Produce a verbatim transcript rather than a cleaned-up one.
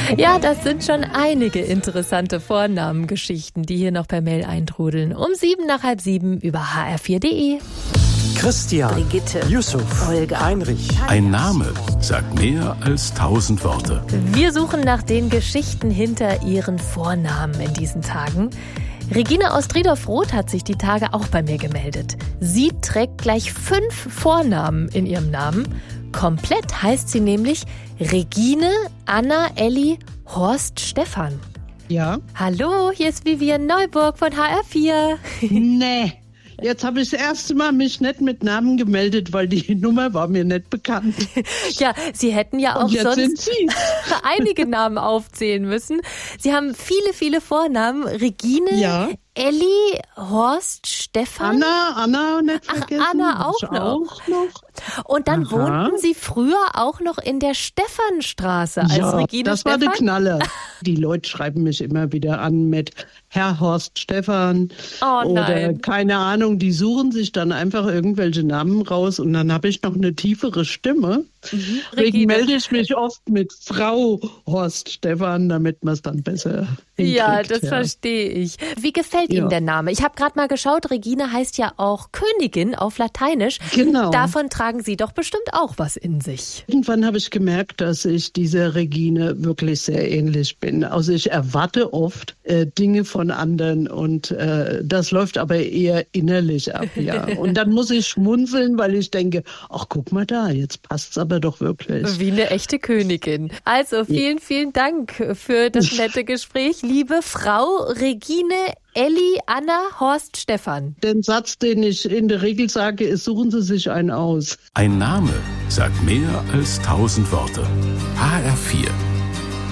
Ja, das sind schon einige interessante Vornamengeschichten, die hier noch per Mail eintrudeln. Um sieben nach halb sieben über h r vier punkt d e. Christian, Brigitte, Yusuf, Olga, Heinrich. Ein Name sagt mehr als tausend Worte. Wir suchen nach den Geschichten hinter ihren Vornamen in diesen Tagen. Regine aus Driedorf-Roth hat sich die Tage auch bei mir gemeldet. Sie trägt gleich fünf Vornamen in ihrem Namen. Komplett heißt sie nämlich Regine Anna Elli Horst Stefan. Ja? Hallo, hier ist Vivian Neuburg von H R vier. Nee. Jetzt habe ich das erste Mal mich nicht mit Namen gemeldet, weil die Nummer war mir nicht bekannt. Ja, Sie hätten ja auch Und jetzt sind sonst Sie. einige Namen aufzählen müssen. Sie haben viele, viele Vornamen. Regine, Ja. Elli, Horst, Stefan. Anna, Anna nicht Ach, vergessen. Anna auch Ich noch. auch noch. Und dann Aha. wohnten Sie früher auch noch in der Stephanstraße als Ja, Regine das war der Stefan. Knaller. Die Leute schreiben mich immer wieder an mit Herr Horst Stefan Oh oder nein. keine Ahnung. Die suchen sich dann einfach irgendwelche Namen raus und dann habe ich noch eine tiefere Stimme. Deswegen Regine. melde ich mich oft mit Frau Horst Stefan, damit man es dann besser hinkriegt. Ja, das verstehe ich. Wie gefällt Ja. Ihnen der Name? Ich habe gerade mal geschaut, Regine heißt ja auch Königin auf Lateinisch. Genau. Davon tragen Sie doch bestimmt auch was in sich. Irgendwann habe ich gemerkt, dass ich dieser Regine wirklich sehr ähnlich bin. Also ich erwarte oft äh, Dinge von anderen und äh, das läuft aber eher innerlich ab, ja. Und dann muss ich schmunzeln, weil ich denke, ach guck mal da, jetzt passt's aber doch wirklich. Wie eine echte Königin. Also vielen, vielen Dank für das nette Gespräch, liebe Frau Regine Elli Anna Horst Stefan. Den Satz, den ich in der Regel sage, ist, suchen Sie sich einen aus. Ein Name sagt mehr als tausend Worte. H R vier